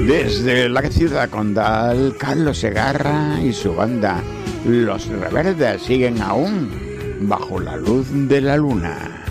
Desde la ciudad condal, Carlos Segarra y su banda Los Reverdes siguen aún bajo la luz de la luna.